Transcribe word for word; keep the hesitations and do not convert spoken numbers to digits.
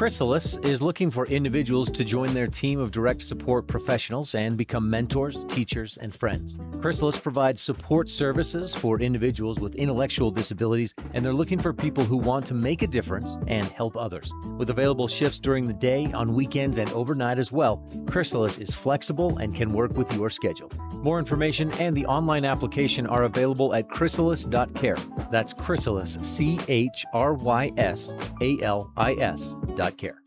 Chrysalis is looking for individuals to join their team of direct support professionals and become mentors, teachers, and friends. Chrysalis provides support services for individuals with intellectual disabilities, and they're looking for people who want to make a difference and help others. With available shifts during the day, on weekends, and overnight as well, Chrysalis is flexible and can work with your schedule. More information and the online application are available at chrysalis dot care. That's Chrysalis, C H R Y S A L I S dot care.